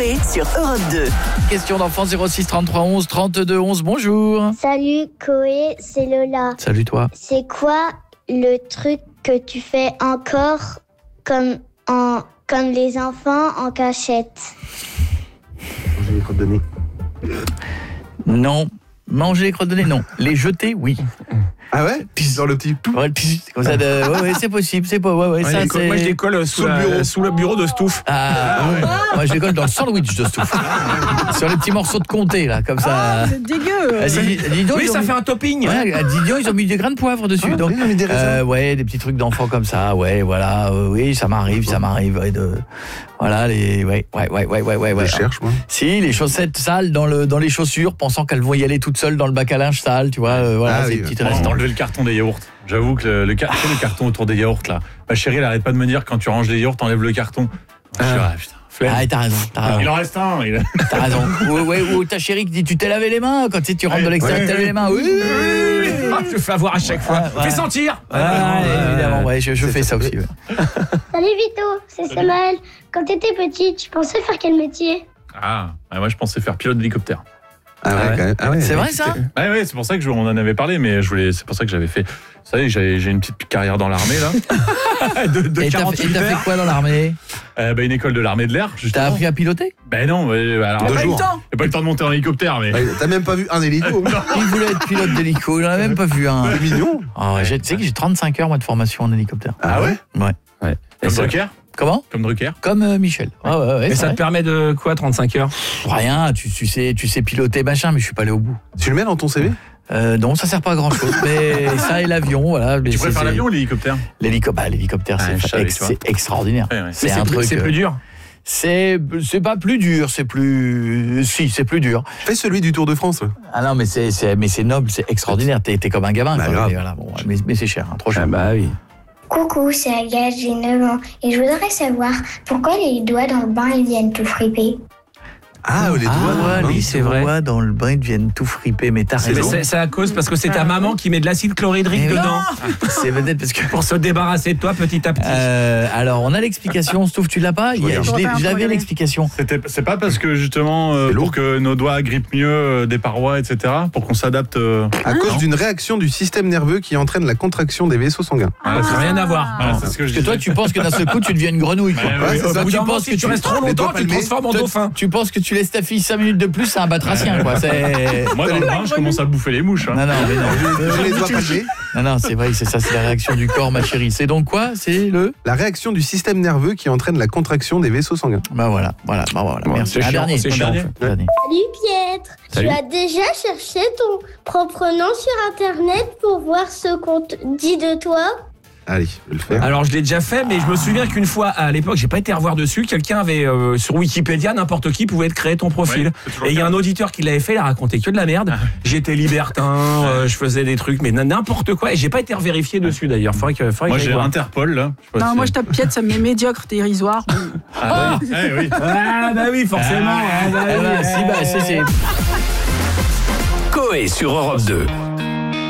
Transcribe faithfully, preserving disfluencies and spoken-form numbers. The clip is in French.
Coé sur Europe deux. Question d'enfant zéro six trente-trois onze trente-deux onze, bonjour. Salut Coé, c'est Lola. Salut toi. C'est quoi le truc que tu fais encore comme, en, comme les enfants en cachette? Manger les crottes de nez. Non. Manger les crottes de nez, non. Les jeter, oui. Ah ouais? Pisse dans le petit tout. Ouais, pisse, comme ça de... ouais, ouais, c'est possible, c'est pas... Ouais, ouais, Ouais, ça, les- c'est... moi je les colle sous, Sous le la- bureau. sous le bureau de Stouff. Ah, ouais. Moi, je les colle dans le sandwich de Stouff. Sur les petits morceaux de comté, là, comme ça. C'est dégueu. Ah, dis- dis donc, Oui, ils ont ça mis- fait un topping. Ouais, à Didion, ils ont mis des grains de poivre dessus. Ah, donc, oui, ils ont mis des raisins. euh, ouais, des petits trucs d'enfants comme ça. Ouais, voilà. euh, oui, ça m'arrive, ça m'arrive. Ouais, de, voilà, les, ouais, ouais, ouais, ouais, ouais, ouais. ouais. Je cherche, moi. Si, les chaussettes sales dans le, dans les chaussures, pensant qu'elles vont y aller toutes seules dans le bac à linge sale, tu vois. euh, voilà, Ah ces oui, petites ouais. restants. Enlever le carton des yaourts. J'avoue que le, le, car- tu sais, le carton autour des yaourts là. Ma chérie, elle arrête pas de me dire quand tu ranges les yaourts, t'enlèves le carton. Je suis là, putain, flemme. Ah, t'as raison, t'as raison. Il en reste un. Il... T'as raison. Ou, ouais, ou ta chérie qui dit tu t'es lavé les mains quand tu, sais, tu rentres de l'extérieur, Ouais, t'as lavé les mains. Oui, oui, oui. Ah, je fais avoir à chaque fois. Ouais. Fais sentir. Ah, évidemment, ouais, je, je fais ça aussi. Ouais. Salut Vito, c'est Samuel. Quand t'étais petit, tu pensais faire quel métier? Ah, ouais, moi je pensais faire pilote d'hélicoptère. Ah ouais, quand même. Ah ouais. C'est vrai ça? Ouais, ouais, c'est pour ça que je, on en avait parlé, mais je voulais, c'est pour ça que j'avais fait. Vous savez, j'ai, j'ai une petite carrière dans l'armée là. de de Et t'as, quarante-huit et t'as fait heures. quoi dans l'armée? Euh, bah, une école de l'armée de l'air. T'as Justement. appris à piloter? Ben non, ouais, alors. Deux Pas eu jours. le temps. J'ai pas eu le temps de monter en hélicoptère, mais. Ouais, T'as même pas vu un hélico. Il voulait être pilote d'hélico, il en a même pas vu un. C'est mignon. Oh, j'ai- tu sais que j'ai trente-cinq heures moi de formation en hélicoptère. Ah ouais? Ouais. Et Comme ça, Drucker. Comment? Comme Drucker. Comme euh, Michel. Ah ouais, ouais, et c'est ça vrai. te permet de quoi, trente-cinq heures? Rien, tu, tu sais, tu sais piloter machin, mais je suis pas allé au bout. Tu le mets dans ton C V? Euh, non, ça sert pas à grand chose. Mais ça et l'avion, voilà. Mais Tu c'est- préfères c'est- l'avion ou l'hélicoptère? L'hélico- bah, l'hélicoptère, Ah, c'est, je savais, ex- tu vois. c'est extraordinaire. Ouais, ouais. C'est Mais un plus, truc. c'est euh, plus dur. C'est, c'est pas plus dur, c'est plus. Si, c'est plus dur. Fais celui du Tour de France. Ah non, mais c'est, c'est, mais c'est noble, c'est extraordinaire. T'es, t'es comme un gamin. Bah, quoi. grave. Mais, voilà, bon, mais, mais c'est cher, hein, trop cher. Ah bah oui. Coucou, c'est Agathe, j'ai neuf ans. Et je voudrais savoir pourquoi les doigts dans le bain ils viennent tout friper. Ah, les doigts. Ah, hein. les c'est vrai. doigts dans le bain deviennent tout friper, mais t'as C'est Mais raison. long. c'est, c'est à cause parce que c'est ta maman qui met de l'acide chlorhydrique Eh oui. dedans C'est peut-être parce que. pour se débarrasser de toi petit à petit. Euh, alors, on a l'explication. Stouff, tu l'as pas? Il y a- regarde. Je, l'ai- J'aurais je pas l'avais regardé. l'explication. C'était, c'est pas parce que justement, euh, C'est lourd. pour que nos doigts grippent mieux euh, des parois, et cetera, pour qu'on s'adapte. euh, À cause d'une réaction du système nerveux qui entraîne la contraction des vaisseaux sanguins. voilà, Ça n'a rien à voir. Voilà, c'est ce que je Parce que toi, disais. tu penses que d'un seul coup, tu deviens une grenouille. quoi. Ouais, Ouais, ouais, c'est ouais. ça. Au bout tu d'un moment, penses si que tu tu- restes trop les longtemps, doigts tu te palmés. transformes en Toi, dauphin. Tu penses que tu laisses ta fille cinq minutes de plus, c'est un batracien, quoi. C'est... Moi, dans le bain, je commence à bouffer les mouches. hein. Non, non, mais non. J'ai les doigts palmés. Non, non, c'est vrai, c'est ça, c'est la réaction du corps, ma chérie. C'est donc quoi? C'est le. La réaction du système nerveux qui entraîne la contraction des vaisseaux sanguins. Bah voilà, voilà, bah voilà. Bon, Merci. c'est Un chiant, dernier, c'est un chiant. dernier. Un dernier. Salut Pietre. Salut. Tu as déjà cherché ton propre nom sur internet pour voir ce qu'on te dit de toi? Allez, je vais le faire. Alors je l'ai déjà fait, mais je me souviens qu'une fois à l'époque, j'ai pas été revoir dessus. Quelqu'un avait euh, sur Wikipédia, n'importe qui pouvait te créer ton profil. Ouais, c'est toujours Et il y a le un cas. auditeur qui l'avait fait, il a raconté que de la merde. J'étais libertin, euh, je faisais des trucs, mais n'importe quoi. Et j'ai pas été revérifié dessus d'ailleurs. Faudrait que, faudrait Moi, que j'aille j'ai voir. Interpol, là. Je sais pas Non, si- moi je tape Piette, ça me met médiocre, dérisoire. Ah, oui. Eh oui. Ah bah oui, forcément. Ah, ah, bah Eh oui. ben, si, bah, c'est, c'est. Coé sur Europe deux.